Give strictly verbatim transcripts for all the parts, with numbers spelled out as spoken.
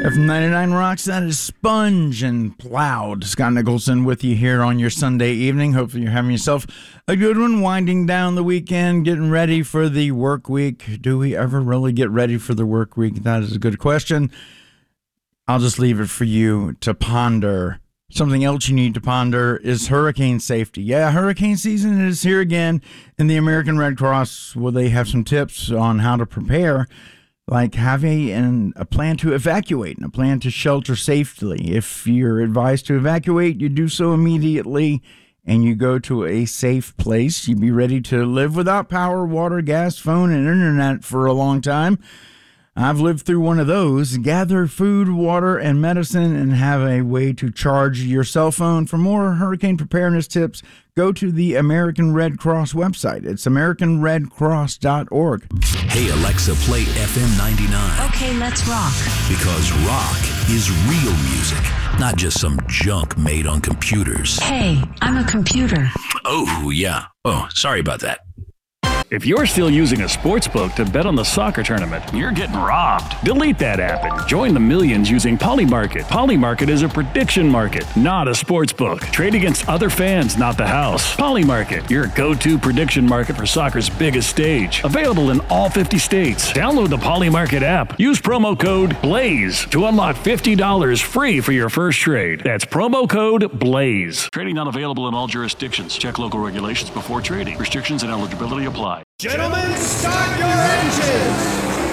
F ninety-nine Rocks, that is Sponge and Plowed. Scott Nicholson with you here on your Sunday evening. Hopefully you're having yourself a good one, winding down the weekend, getting ready for the work week. Do we ever really get ready for the work week? That is a good question. I'll just leave it for you to ponder. Something else you need to ponder is hurricane safety. Yeah, hurricane season is here again. In the American Red Cross, will they have some tips on how to prepare? Like having an, a plan to evacuate and a plan to shelter safely. If you're advised to evacuate, you do so immediately and you go to a safe place. You be ready to live without power, water, gas, phone, and internet for a long time. I've lived through one of those. Gather food, water, and medicine and have a way to charge your cell phone. For more hurricane preparedness tips, go to the American Red Cross website. It's american red cross dot org. Hey, Alexa, play F M ninety-nine. Okay, let's rock. Because rock is real music, not just some junk made on computers. Hey, I'm a computer. Oh, yeah. Oh, sorry about that. If you're still using a sportsbook to bet on the soccer tournament, you're getting robbed. Delete that app and join the millions using Polymarket. Polymarket is a prediction market, not a sportsbook. Trade against other fans, not the house. Polymarket, your go-to prediction market for soccer's biggest stage. Available in all fifty states. Download the Polymarket app. Use promo code BLAZE to unlock fifty dollars free for your first trade. That's promo code BLAZE. Trading not available in all jurisdictions. Check local regulations before trading. Restrictions and eligibility apply. Gentlemen, start your engines!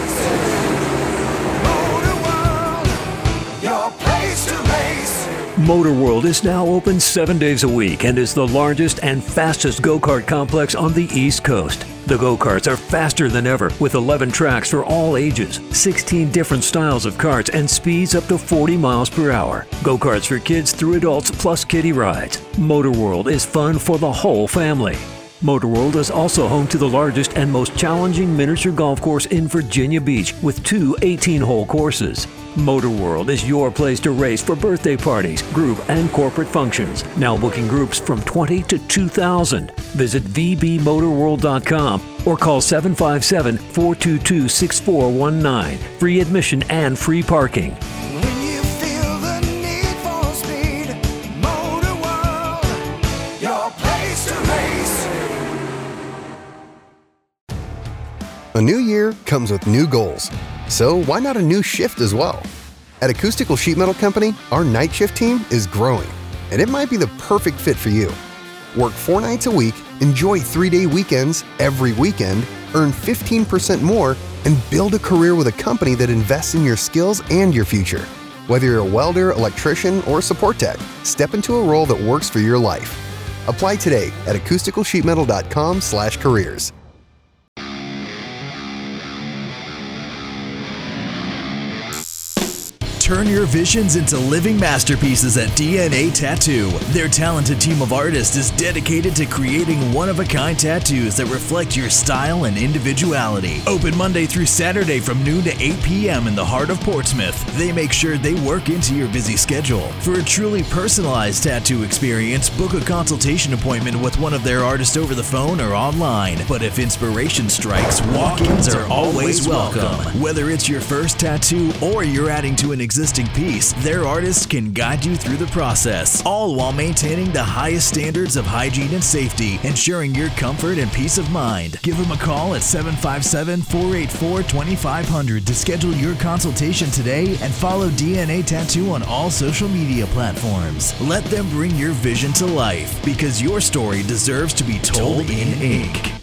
Motor World, your place to race. Motor World is now open seven days a week and is the largest and fastest go-kart complex on the East Coast. The go-karts are faster than ever with eleven tracks for all ages, sixteen different styles of karts, and speeds up to forty miles per hour. Go-karts for kids through adults plus kiddie rides. Motor World is fun for the whole family. Motor World is also home to the largest and most challenging miniature golf course in Virginia Beach with two eighteen-hole courses. Motor World is your place to race for birthday parties, group, and corporate functions. Now booking groups from twenty to two thousand. Visit v b motor world dot com or call seven five seven, four two two, six four one nine. Free admission and free parking. When you feel the need for speed, Motor World, your place to race. A new year comes with new goals, so why not a new shift as well? At Acoustical Sheet Metal Company, our night shift team is growing, and it might be the perfect fit for you. Work four nights a week, enjoy three-day weekends every weekend, earn fifteen percent more, and build a career with a company that invests in your skills and your future. Whether you're a welder, electrician, or support tech, step into a role that works for your life. Apply today at acoustical sheet metal dot com slash careers. Turn your visions into living masterpieces at D N A Tattoo. Their talented team of artists is dedicated to creating one-of-a-kind tattoos that reflect your style and individuality. Open Monday through Saturday from noon to eight p.m. in the heart of Portsmouth. They make sure they work into your busy schedule. For a truly personalized tattoo experience, book a consultation appointment with one of their artists over the phone or online. But if inspiration strikes, walk-ins are always welcome. Whether it's your first tattoo or you're adding to an existing piece, their artists can guide you through the process, all while maintaining the highest standards of hygiene and safety, ensuring your comfort and peace of mind. Give them a call at seven five seven, four eight four, two five zero zero to schedule your consultation today and follow D N A Tattoo on all social media platforms. Let them bring your vision to life because your story deserves to be told in ink.